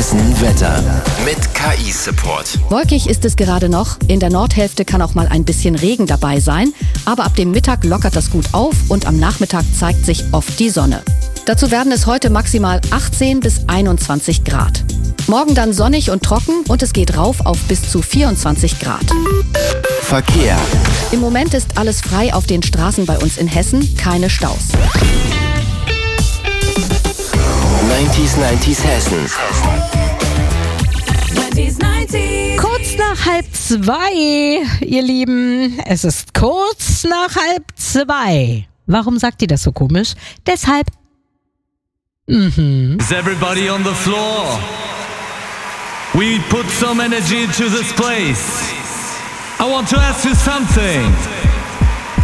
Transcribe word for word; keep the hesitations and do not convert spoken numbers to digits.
Hessen Wetter mit K I-Support. Wolkig ist es gerade noch. In der Nordhälfte kann auch mal ein bisschen Regen dabei sein. Aber ab dem Mittag lockert das gut auf und am Nachmittag zeigt sich oft die Sonne. Dazu werden es heute maximal achtzehn bis einundzwanzig Grad. Morgen dann sonnig und trocken und es geht rauf auf bis zu vierundzwanzig Grad. Verkehr. Im Moment ist alles frei auf den Straßen bei uns in Hessen, keine Staus. neunzig neunzig Hessen. Kurz nach halb zwei, ihr Lieben. Es ist kurz nach halb zwei. Warum sagt ihr das so komisch? Deshalb. Mhm. Is everybody on the floor? We put some energy into this place. I want to ask you something.